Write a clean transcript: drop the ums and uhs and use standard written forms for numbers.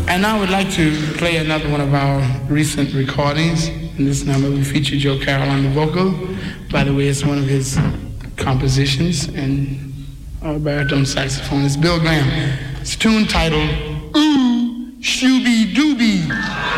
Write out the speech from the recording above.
And I would like to play another one of our recent recordings. In this number, we feature Joe Carroll on the vocal. By the way, it's one of his compositions, and our baritone saxophone is Bill Graham. It's a tune titled Ooh, Shooby Dooby.